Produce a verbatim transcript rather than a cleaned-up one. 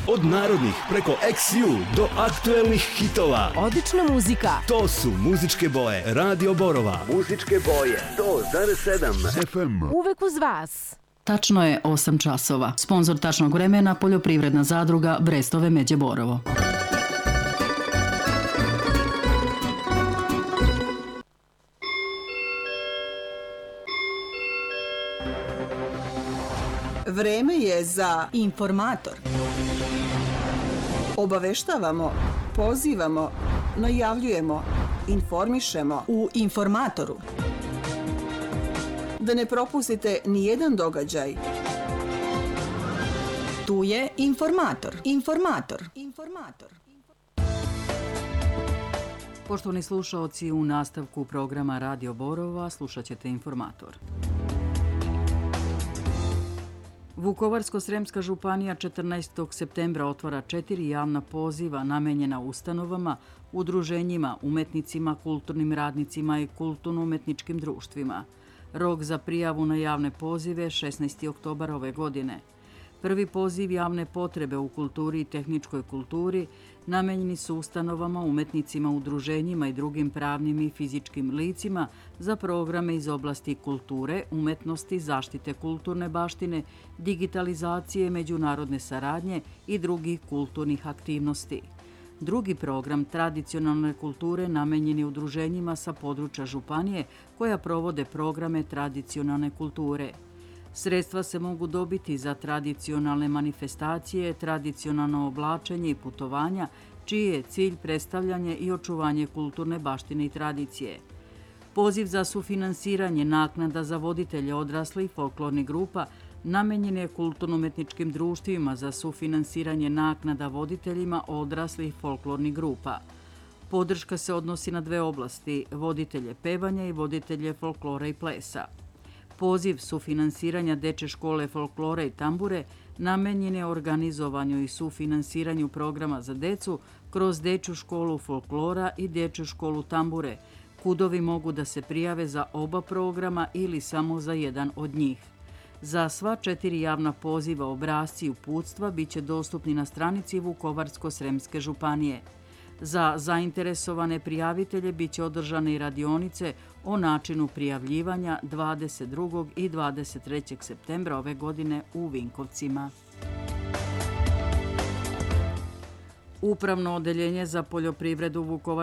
Od narodnih preko eks ju do aktuelnih hitova. Odlična muzika. To su muzičke boje Radio Borova. Muzičke boje sto zarez sedam ef em. Uvek uz vas. Tačno je osam časova. Sponzor tačnog vremena Poljoprivredna zadruga Brestove Međe Borovo. Vreme je za Informator. Obaveštavamo, pozivamo, najavljujemo, informišemo U Informatoru. da ne propustite ni jedan događaj. Tu je Informator. Informator. Informator. Poštovani slušaoci, u nastavku programa Radio Borova slušat ćete Informator. Vukovarsko-sremska županija četrnaestog septembra otvara četiri javna poziva namenjena ustanovama, udruženjima, umetnicima, kulturnim radnicima i kulturno-umetničkim društvima. Rok za prijavu na javne pozive šesnaesti oktobar ove godine. Prvi poziv javne potrebe u kulturi i tehničkoj kulturi namenjeni su ustanovama, umetnicima, udruženjima i drugim pravnim i fizičkim licima za programe iz oblasti kulture, umetnosti, zaštite kulturne baštine, digitalizacije, međunarodne saradnje i drugih kulturnih aktivnosti. Drugi program tradicionalne kulture namenjen je udruženjima sa područja županije koja provode programe tradicionalne kulture. Sredstva se mogu dobiti za tradicionalne manifestacije, tradicionalno oblačenje i putovanja, čiji je cilj predstavljanje i očuvanje kulturne baštine i tradicije. Poziv za sufinansiranje naknada za voditelje odraslih folklornih grupa namenjen je kulturno-umetničkim društvima za sufinansiranje naknada voditeljima odraslih folklornih grupa. Podrška se odnosi na dve oblasti, voditelje pevanja i voditelje folklora i plesa. Poziv sufinansiranja Dečje škole folklora i tambure namenjen je organizovanju i sufinansiranju programa za decu kroz Dečju školu folklora i Dečju školu tambure. Kudovi mogu da se prijave za oba programa ili samo za jedan od njih. Za sva četiri javna poziva obrasci i uputstva bit će dostupni na stranici Vukovarsko-sremske županije. Za zainteresovane prijavitelje bit će održane i radionice o načinu prijavljivanja dvadeset drugog i dvadeset trećeg septembra ove godine u Vinkovcima. Upravno odeljenje za poljoprivredu Vukovar